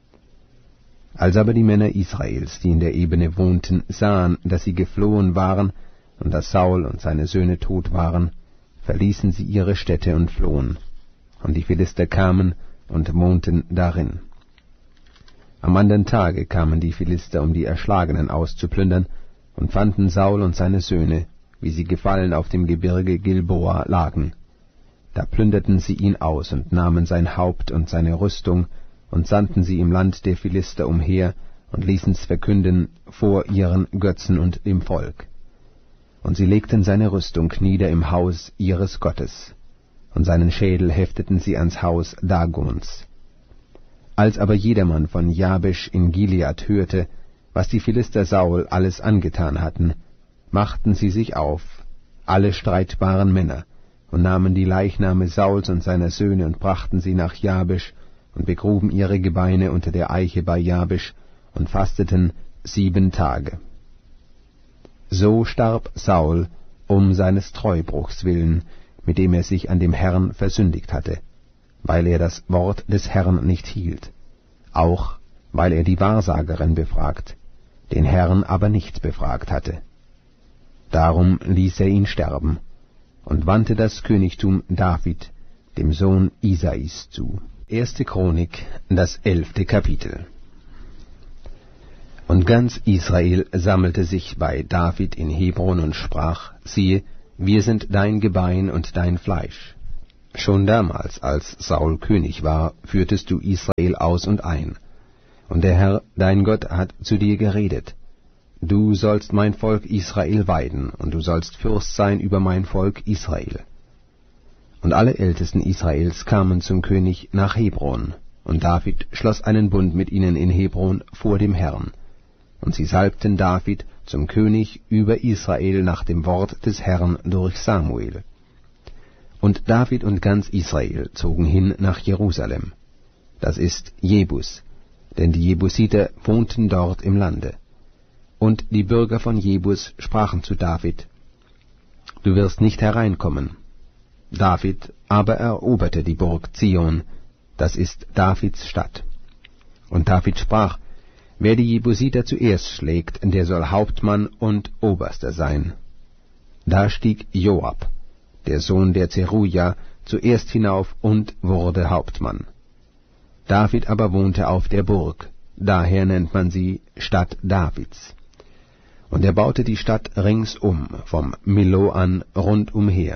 Als aber die Männer Israels, die in der Ebene wohnten, sahen, dass sie geflohen waren und dass Saul und seine Söhne tot waren, verließen sie ihre Städte und flohen, und die Philister kamen und wohnten darin. Am andern Tage kamen die Philister, um die Erschlagenen auszuplündern, und fanden Saul und seine Söhne, wie sie gefallen auf dem Gebirge Gilboa lagen. Da plünderten sie ihn aus und nahmen sein Haupt und seine Rüstung und sandten sie im Land der Philister umher und ließen's verkünden vor ihren Götzen und dem Volk. Und sie legten seine Rüstung nieder im Haus ihres Gottes, und seinen Schädel hefteten sie ans Haus Dagons. Als aber jedermann von Jabesch in Gilead hörte, was die Philister Saul alles angetan hatten, machten sie sich auf, alle streitbaren Männer, und nahmen die Leichname Sauls und seiner Söhne und brachten sie nach Jabesch und begruben ihre Gebeine unter der Eiche bei Jabesch und fasteten 7 Tage. So starb Saul um seines Treubruchs willen, mit dem er sich an dem Herrn versündigt hatte, weil er das Wort des Herrn nicht hielt, auch weil er die Wahrsagerin befragt, den Herrn aber nicht befragt hatte. Darum ließ er ihn sterben und wandte das Königtum David, dem Sohn Isais, zu. 1. Chronik, das 11. Kapitel. Und ganz Israel sammelte sich bei David in Hebron und sprach: Siehe, wir sind dein Gebein und dein Fleisch. Schon damals, als Saul König war, führtest du Israel aus und ein. Und der Herr, dein Gott, hat zu dir geredet: Du sollst mein Volk Israel weiden, und du sollst Fürst sein über mein Volk Israel. Und alle Ältesten Israels kamen zum König nach Hebron, und David schloss einen Bund mit ihnen in Hebron vor dem Herrn. Und sie salbten David zum König über Israel nach dem Wort des Herrn durch Samuel. Und David und ganz Israel zogen hin nach Jerusalem, das ist Jebus, denn die Jebusiter wohnten dort im Lande. Und die Bürger von Jebus sprachen zu David: Du wirst nicht hereinkommen. David aber eroberte die Burg Zion, das ist Davids Stadt. Und David sprach: Wer die Jebusiter zuerst schlägt, der soll Hauptmann und Oberster sein. Da stieg Joab, der Sohn der Zeruja, zuerst hinauf und wurde Hauptmann. David aber wohnte auf der Burg, daher nennt man sie Stadt Davids. Und er baute die Stadt ringsum, vom Millo an rundumher.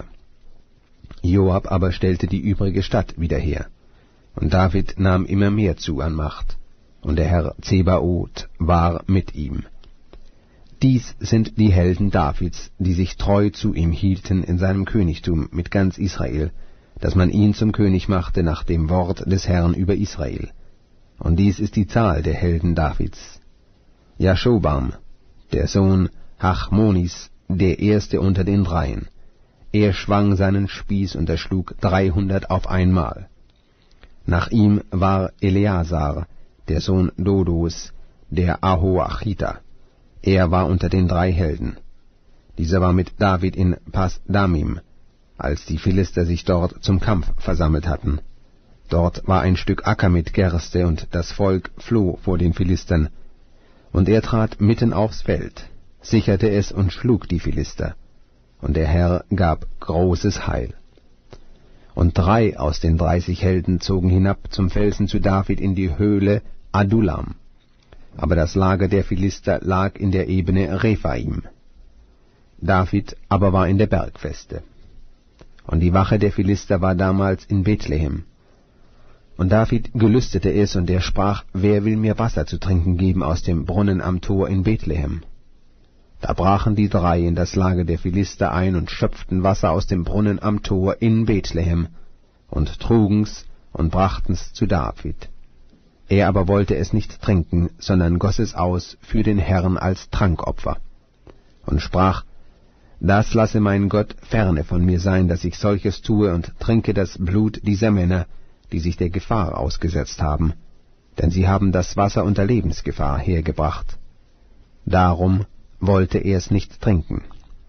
Joab aber stellte die übrige Stadt wieder her. Und David nahm immer mehr zu an Macht, und der Herr Zebaoth war mit ihm. Dies sind die Helden Davids, die sich treu zu ihm hielten in seinem Königtum mit ganz Israel, dass man ihn zum König machte nach dem Wort des Herrn über Israel. Und dies ist die Zahl der Helden Davids: Jaschobam, der Sohn Hachmonis, der erste unter den Dreien. Er schwang seinen Spieß und erschlug 300 auf einmal. Nach ihm war Eleazar, der Sohn Dodos, der Ahoachiter. Er war unter den 3 Helden. Dieser war mit David in Pas-Damim, als die Philister sich dort zum Kampf versammelt hatten. Dort war ein Stück Acker mit Gerste, und das Volk floh vor den Philistern. Und er trat mitten aufs Feld, sicherte es und schlug die Philister. Und der Herr gab großes Heil. Und 3 aus den 30 Helden zogen hinab zum Felsen zu David in die Höhle Adullam. Aber das Lager der Philister lag in der Ebene Rephaim. David aber war in der Bergfeste. Und die Wache der Philister war damals in Bethlehem. Und David gelüstete es, und er sprach: Wer will mir Wasser zu trinken geben aus dem Brunnen am Tor in Bethlehem? Da brachen die 3 in das Lager der Philister ein und schöpften Wasser aus dem Brunnen am Tor in Bethlehem und trugen's und brachten's zu David. Er aber wollte es nicht trinken, sondern goss es aus für den Herrn als Trankopfer und sprach: Das lasse mein Gott ferne von mir sein, dass ich solches tue und trinke das Blut dieser Männer, die sich der Gefahr ausgesetzt haben, denn sie haben das Wasser unter Lebensgefahr hergebracht. Darum wollte er es nicht trinken.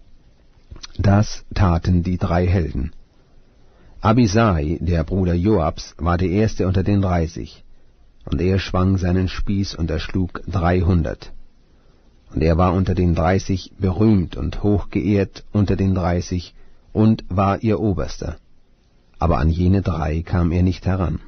Das taten die 3 Helden. Abisai, der Bruder Joabs, war der erste unter den 30, und er schwang seinen Spieß und erschlug 300. Und er war unter den 30 berühmt und hochgeehrt unter den 30 und war ihr Oberster. Aber an jene 3 kam er nicht heran.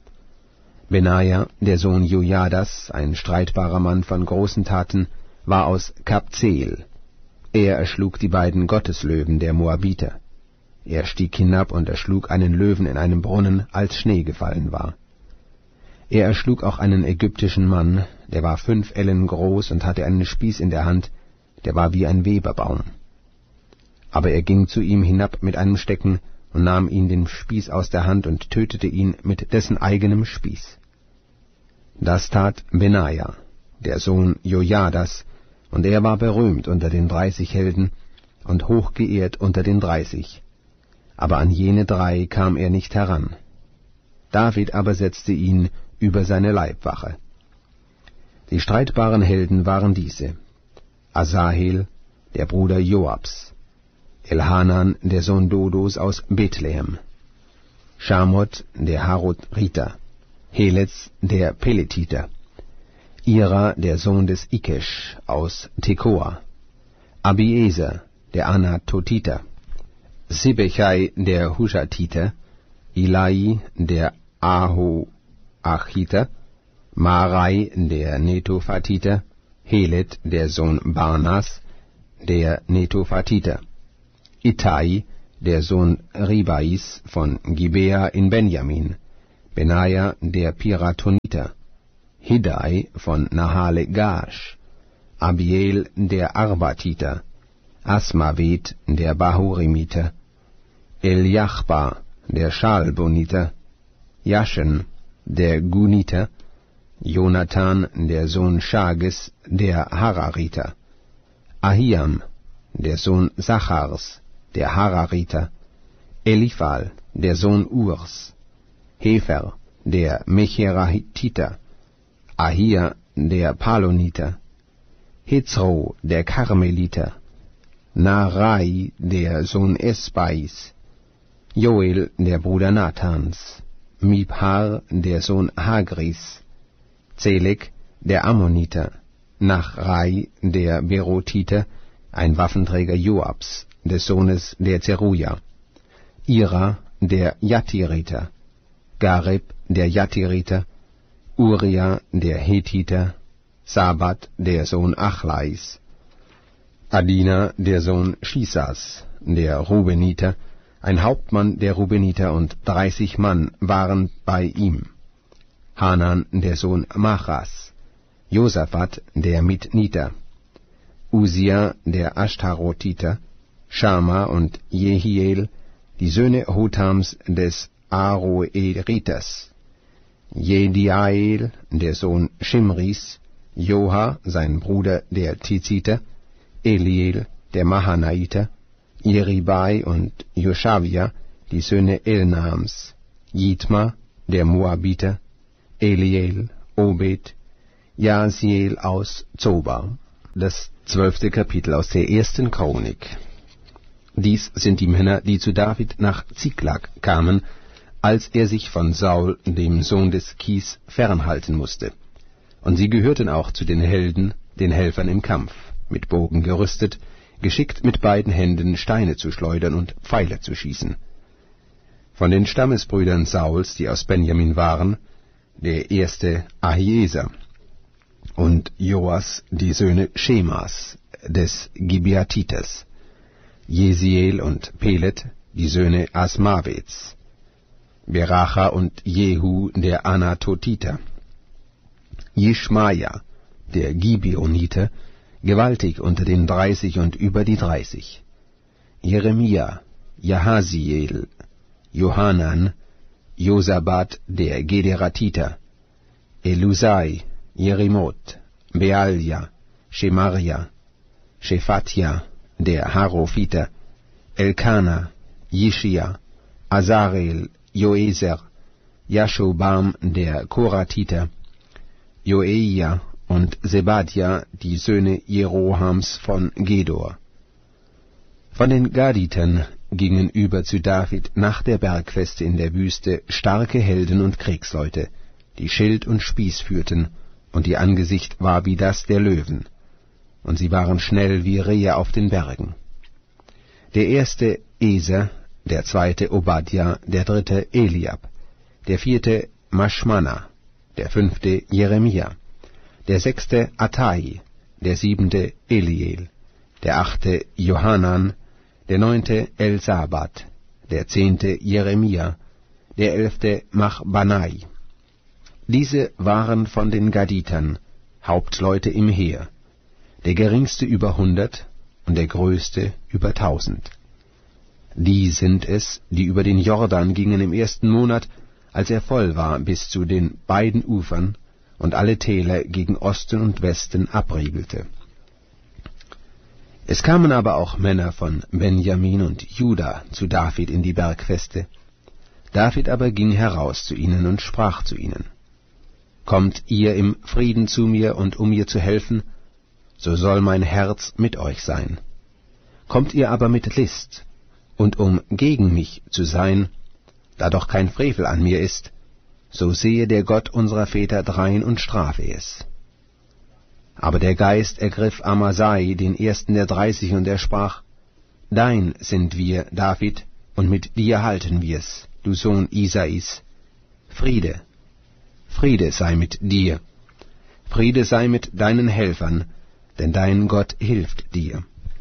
Benaja, der Sohn Jojadas, ein streitbarer Mann von großen Taten, war aus Kabzeel. Er erschlug die beiden Gotteslöwen der Moabiter. Er stieg hinab und erschlug einen Löwen in einem Brunnen, als Schnee gefallen war. Er erschlug auch einen ägyptischen Mann, der war 5 Ellen groß und hatte einen Spieß in der Hand, der war wie ein Weberbaum. Aber er ging zu ihm hinab mit einem Stecken und nahm ihn den Spieß aus der Hand und tötete ihn mit dessen eigenem Spieß. Das tat Benaja, der Sohn Jojadas, und er war berühmt unter den 30 Helden und hochgeehrt unter den 30. Aber an jene 3 kam er nicht heran. David aber setzte ihn über seine Leibwache. Die streitbaren Helden waren diese: Asahel, der Bruder Joabs, Elhanan, der Sohn Dodos aus Bethlehem, Schamot, der Harothriter, Heletz, der Peletiter, Ira, der Sohn des Ikesh aus Tekoa, Abieser, der Anatotiter, Sibechai, der Hushatiter, Ilai, der Ahoachiter, Marai, der Netophatiter, Helet, der Sohn Barnas, der Netophatiter, Ittai, der Sohn Ribais von Gibea in Benjamin, Benaja der Piratoniter, Hiddai von Nahale Gaash, Abiel der Arbatiter, Asmavet der Bahurimiter, Eliachba der Schalboniter, Jaschen der Guniter, Jonathan der Sohn Shages der Harariter, Ahiam der Sohn Sachars der Harariter, Eliphal der Sohn Urs, Hefer der Mecherahititer, Ahia der Paloniter, Hezro der Karmeliter, Narai der Sohn Esbais, Joel der Bruder Nathans, Mibhar der Sohn Hagris, Zelek der Ammoniter, Nachrai der Berotiter, ein Waffenträger Joabs, des Sohnes der Zeruja, Ira der Jatiriter, Gareb der Jatiriter, Uria der Hethiter, Sabat der Sohn Achlais, Adina der Sohn Shisas, der Rubeniter, ein Hauptmann der Rubeniter, und 30 Mann waren bei ihm. Hanan der Sohn Machas, Josaphat der Mitniter, Usia der Ashtarotiter, Schama und Jehiel, die Söhne Hotams des Aroeriters, Jediael der Sohn Shimris, Joha sein Bruder der Tiziter, Eliel der Mahanaiter, Jeribai und Joshavia, die Söhne Elnams, Jitma der Moabiter, Eliel, Obed, Jasiel aus Zoba. Das 12. Kapitel aus der 1. Chronik. Dies sind die Männer, die zu David nach Ziklag kamen, als er sich von Saul, dem Sohn des Kis, fernhalten musste. Und sie gehörten auch zu den Helden, den Helfern im Kampf, mit Bogen gerüstet, geschickt mit beiden Händen Steine zu schleudern und Pfeile zu schießen. Von den Stammesbrüdern Sauls, die aus Benjamin waren, der erste Ahieser, und Joas, die Söhne Schemas, des Gibeatiters, Jesiel und Pelet, die Söhne Asmavets, Beracha und Jehu, der Anatotiter, Jischmaja, der Gibeoniter, gewaltig unter den 30 und über die 30, Jeremia, Jahasiel, Johanan, Josabat, der Gederatiter, Elusai, Jerimoth, Bealja, Schemaria, Shephatja, der Harophiter, Elkana, Jishia, Azarel, Joeser, Jashobam, der Koratiter, Joeia und Sebadja, die Söhne Jerohams von Gedor. Von den Gaditern gingen über zu David nach der Bergfeste in der Wüste starke Helden und Kriegsleute, die Schild und Spieß führten, und ihr Angesicht war wie das der Löwen, und sie waren schnell wie Rehe auf den Bergen. Der erste Eser, der zweite Obadja, der dritte Eliab, der vierte Maschmana, der fünfte Jeremia, der sechste Attai, der siebente Eliel, der achte Johanan, der neunte Elsabat, der 10. Jeremia, der 11. Machbanai. Diese waren von den Gaditern, Hauptleute im Heer, der geringste über 100 und der größte über 1000. Die sind es, die über den Jordan gingen im 1. Monat, als er voll war bis zu den beiden Ufern und alle Täler gegen Osten und Westen abriegelte. Es kamen aber auch Männer von Benjamin und Juda zu David in die Bergfeste. David aber ging heraus zu ihnen und sprach zu ihnen: Kommt ihr im Frieden zu mir, und um mir zu helfen, so soll mein Herz mit euch sein. Kommt ihr aber mit List, und um gegen mich zu sein, da doch kein Frevel an mir ist, so sehe der Gott unserer Väter drein und strafe es. Aber der Geist ergriff Amasai, den ersten der 30, und er sprach: Dein sind wir, David, und mit dir halten wir's, du Sohn Isais. Friede, Friede sei mit dir, Friede sei mit deinen Helfern, denn dein Gott hilft dir.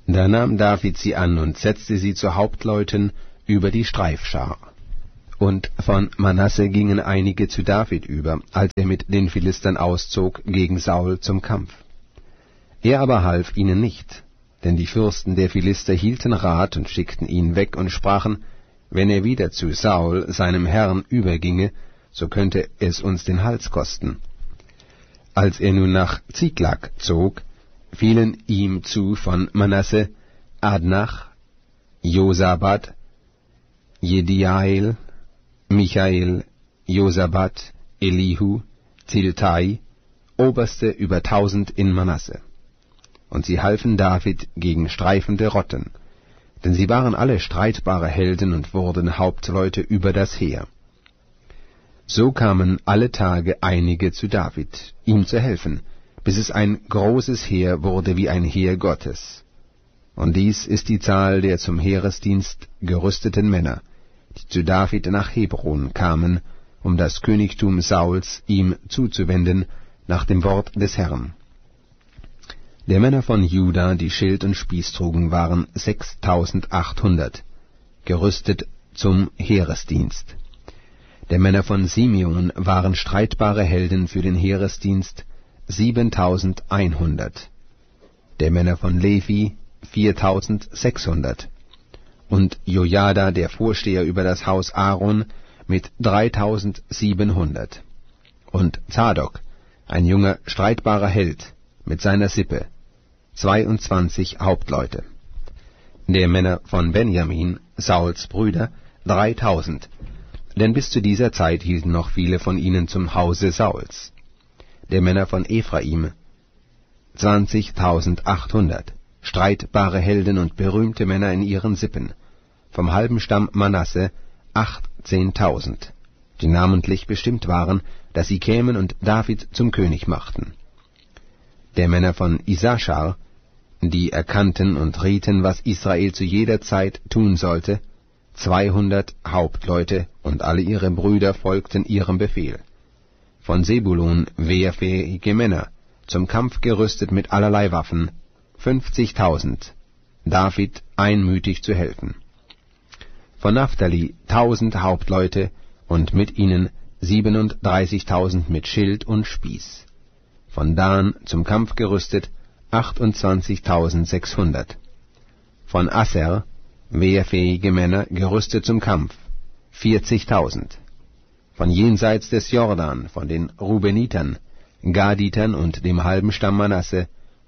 Da nahm David sie an und setzte sie zu Hauptleuten über die Streifschar. Und von Manasse gingen einige zu David über, als er mit den Philistern auszog gegen Saul zum Kampf. Er aber half ihnen nicht, denn die Fürsten der Philister hielten Rat und schickten ihn weg und sprachen, wenn er wieder zu Saul, seinem Herrn, überginge, so könnte es uns den Hals kosten. Als er nun nach Ziklag zog, fielen ihm zu von Manasse Adnach, Josabad, Jediael, Michael, Josabad, Elihu, Ziltai, Oberste über 1000 in Manasse. Und sie halfen David gegen streifende Rotten, denn sie waren alle streitbare Helden und wurden Hauptleute über das Heer. So kamen alle Tage einige zu David, ihm zu helfen, bis es ein großes Heer wurde wie ein Heer Gottes. Und dies ist die Zahl der zum Heeresdienst gerüsteten Männer, die zu David nach Hebron kamen, um das Königtum Sauls ihm zuzuwenden, nach dem Wort des Herrn. Der Männer von Juda, die Schild und Spieß trugen, waren 6800, gerüstet zum Heeresdienst. Der Männer von Simeon waren streitbare Helden für den Heeresdienst, 7100. Der Männer von Levi 4600. Und Jojada, der Vorsteher über das Haus Aaron, mit 3700. Und Zadok, ein junger, streitbarer Held, mit seiner Sippe, 22 Hauptleute. Der Männer von Benjamin, Sauls Brüder, 3000, denn bis zu dieser Zeit hielten noch viele von ihnen zum Hause Sauls. Der Männer von Ephraim, 20.800, streitbare Helden und berühmte Männer in ihren Sippen, vom halben Stamm Manasse 18.000, die namentlich bestimmt waren, dass sie kämen und David zum König machten. Der Männer von Issachar, die erkannten und rieten, was Israel zu jeder Zeit tun sollte, 200 Hauptleute, und alle ihre Brüder folgten ihrem Befehl. Von Sebulun wehrfähige Männer, zum Kampf gerüstet mit allerlei Waffen, 50.000, David einmütig zu helfen. Von Naphtali 1000 Hauptleute und mit ihnen 37.000 mit Schild und Spieß. Von Dan zum Kampf gerüstet 28.600. Von Asser wehrfähige Männer gerüstet zum Kampf 40.000. Von jenseits des Jordan, von den Rubenitern, Gaditern und dem halben Stamm Manasse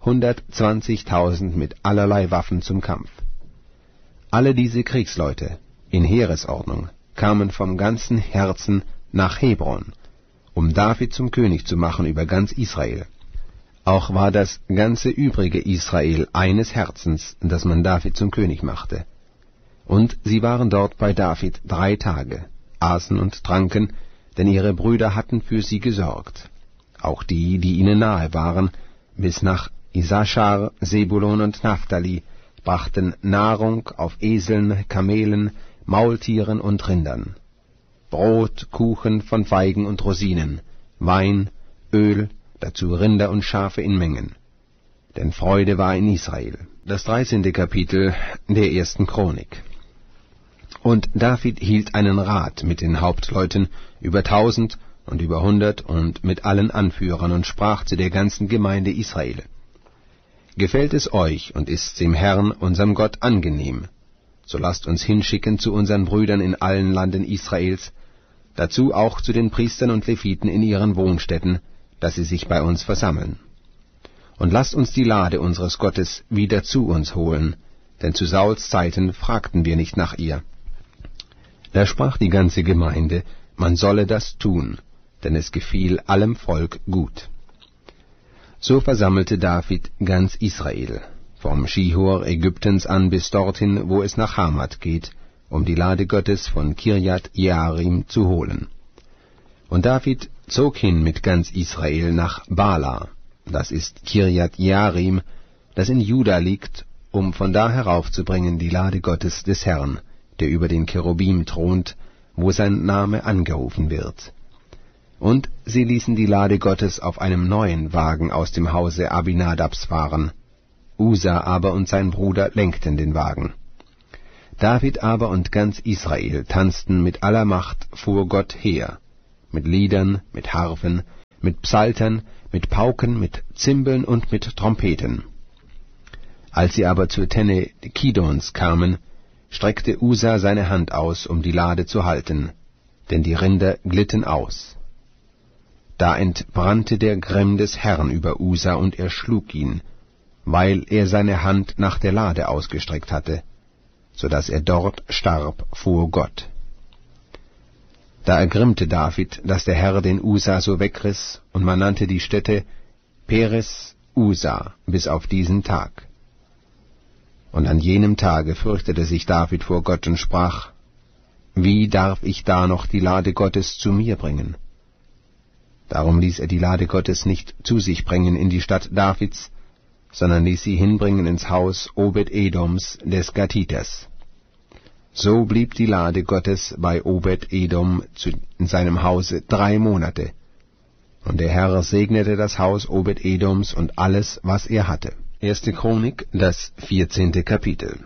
120.000 mit allerlei Waffen zum Kampf. Alle diese Kriegsleute in Heeresordnung kamen vom ganzen Herzen nach Hebron, um David zum König zu machen über ganz Israel. Auch war das ganze übrige Israel eines Herzens, dass man David zum König machte. Und sie waren dort bei David 3 Tage, aßen und tranken, denn ihre Brüder hatten für sie gesorgt. Auch die, die ihnen nahe waren, bis nach Issachar, Sebulon und Naphtali, brachten Nahrung auf Eseln, Kamelen, Maultieren und Rindern. Brot, Kuchen von Feigen und Rosinen, Wein, Öl, dazu Rinder und Schafe in Mengen. Denn Freude war in Israel. Das 13. Kapitel der 1. Chronik. Und David hielt einen Rat mit den Hauptleuten über 1000 und über 100 und mit allen Anführern und sprach zu der ganzen Gemeinde Israel: Gefällt es euch und ist's dem Herrn, unserem Gott, angenehm, so lasst uns hinschicken zu unseren Brüdern in allen Landen Israels, dazu auch zu den Priestern und Leviten in ihren Wohnstätten, dass sie sich bei uns versammeln. Und lasst uns die Lade unseres Gottes wieder zu uns holen, denn zu Sauls Zeiten fragten wir nicht nach ihr. Da sprach die ganze Gemeinde, man solle das tun, denn es gefiel allem Volk gut. So versammelte David ganz Israel, vom Schihor Ägyptens an bis dorthin, wo es nach Hamat geht, um die Lade Gottes von Kirjat Jearim zu holen. Und David zog hin mit ganz Israel nach Bala, das ist Kirjat Jearim, das in Juda liegt, um von da heraufzubringen die Lade Gottes des Herrn, der über den Cherubim thront, wo sein Name angerufen wird. Und sie ließen die Lade Gottes auf einem neuen Wagen aus dem Hause Abinadabs fahren. Usa aber und sein Bruder lenkten den Wagen. David aber und ganz Israel tanzten mit aller Macht vor Gott her, mit Liedern, mit Harfen, mit Psaltern, mit Pauken, mit Zimbeln und mit Trompeten. Als sie aber zur Tenne Kidons kamen, streckte Usa seine Hand aus, um die Lade zu halten, denn die Rinder glitten aus. Da entbrannte der Grimm des Herrn über Usa, und er schlug ihn, weil er seine Hand nach der Lade ausgestreckt hatte, so dass er dort starb vor Gott. Da ergrimmte David, dass der Herr den Usa so wegriss, und man nannte die Stätte Peres Usa bis auf diesen Tag. Und an jenem Tage fürchtete sich David vor Gott und sprach: Wie darf ich da noch die Lade Gottes zu mir bringen? Darum ließ er die Lade Gottes nicht zu sich bringen in die Stadt Davids, sondern ließ sie hinbringen ins Haus Obed-Edoms des Gatiters. So blieb die Lade Gottes bei Obed-Edom in seinem Hause 3 Monate. Und der Herr segnete das Haus Obed-Edoms und alles, was er hatte. 1. Chronik, das 14. Kapitel.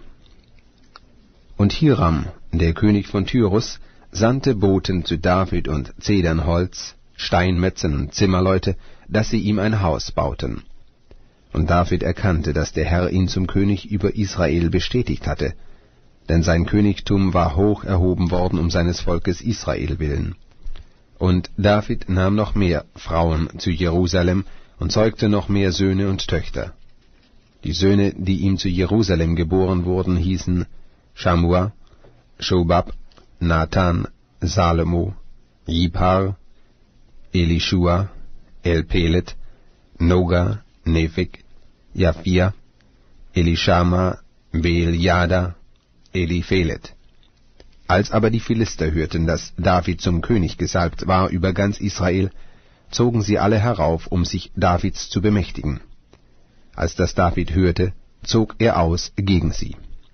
Und Hiram, der König von Tyrus, sandte Boten zu David und Zedernholz, Steinmetzen und Zimmerleute, dass sie ihm ein Haus bauten. Und David erkannte, dass der Herr ihn zum König über Israel bestätigt hatte, denn sein Königtum war hoch erhoben worden um seines Volkes Israel willen. Und David nahm noch mehr Frauen zu Jerusalem und zeugte noch mehr Söhne und Töchter. Die Söhne, die ihm zu Jerusalem geboren wurden, hießen Schamua, Schobab, Nathan, Salomo, Jibhar, Elishua, Elpelet, Noga, Nepheg, Japhia, Elishama, Beeljada, Eliphelet. Als aber die Philister hörten, dass David zum König gesalbt war über ganz Israel, zogen sie alle herauf, um sich Davids zu bemächtigen. Als das David hörte, zog er aus gegen sie.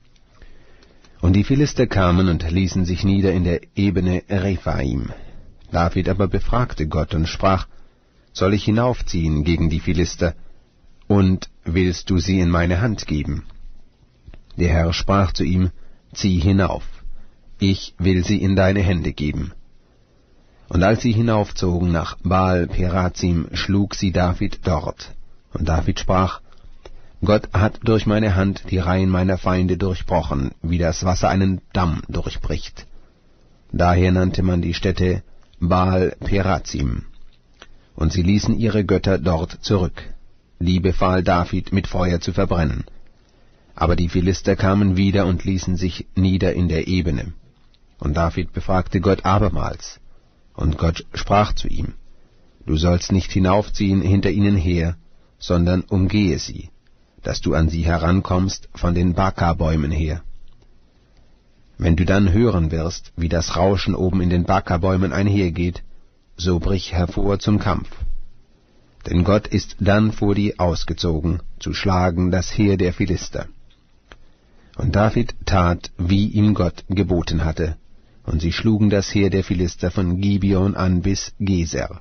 Und die Philister kamen und ließen sich nieder in der Ebene Rephaim. David aber befragte Gott und sprach: Soll ich hinaufziehen gegen die Philister, und willst du sie in meine Hand geben? Der Herr sprach zu ihm: Zieh hinauf, ich will sie in deine Hände geben. Und als sie hinaufzogen nach Baal-Perazim, schlug sie David dort. Und David sprach: Gott hat durch meine Hand die Reihen meiner Feinde durchbrochen, wie das Wasser einen Damm durchbricht. Daher nannte man die Stätte Baal-Perazim. Und sie ließen ihre Götter dort zurück. Die befahl David, mit Feuer zu verbrennen. Aber die Philister kamen wieder und ließen sich nieder in der Ebene. Und David befragte Gott abermals. Und Gott sprach zu ihm: Du sollst nicht hinaufziehen hinter ihnen her, sondern umgehe sie, dass du an sie herankommst von den Baka-Bäumen her. Wenn du dann hören wirst, wie das Rauschen oben in den Baka-Bäumen einhergeht, so brich hervor zum Kampf. Denn Gott ist dann vor dir ausgezogen, zu schlagen das Heer der Philister. Und David tat, wie ihm Gott geboten hatte, und sie schlugen das Heer der Philister von Gibeon an bis Geser.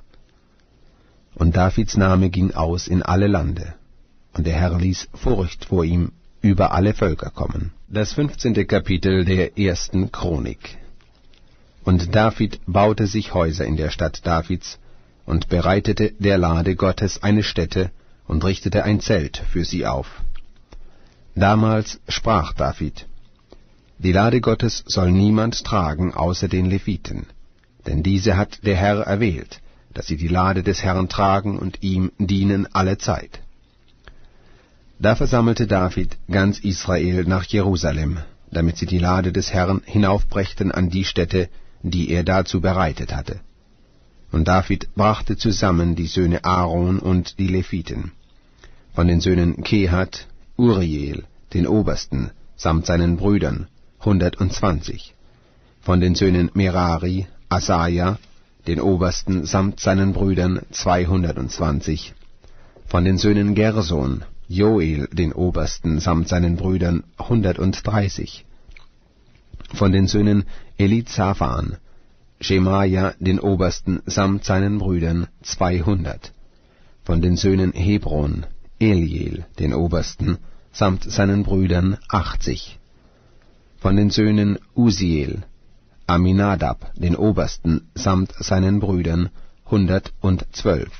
Und Davids Name ging aus in alle Lande, und der Herr ließ Furcht vor ihm über alle Völker kommen. Das 15. Kapitel der 1. Chronik. Und David baute sich Häuser in der Stadt Davids und bereitete der Lade Gottes eine Stätte und richtete ein Zelt für sie auf. Damals sprach David: Die Lade Gottes soll niemand tragen außer den Leviten, denn diese hat der Herr erwählt, dass sie die Lade des Herrn tragen und ihm dienen alle Zeit. Da versammelte David ganz Israel nach Jerusalem, damit sie die Lade des Herrn hinaufbrächten an die Stätte, die er dazu bereitet hatte. Und David brachte zusammen die Söhne Aaron und die Leviten. Von den Söhnen Kehat, Uriel, den Obersten, samt seinen Brüdern, 120. Von den Söhnen Merari, Asaja, den Obersten, samt seinen Brüdern, 220. Von den Söhnen Gerson, Joel, den Obersten, samt seinen Brüdern, 130. Von den Söhnen Elizaphan, Schemaja, den Obersten, samt seinen Brüdern, 200. Von den Söhnen Hebron, Eliel, den Obersten, samt seinen Brüdern 80. Von den Söhnen Usiel, Aminadab, den Obersten, samt seinen Brüdern 112.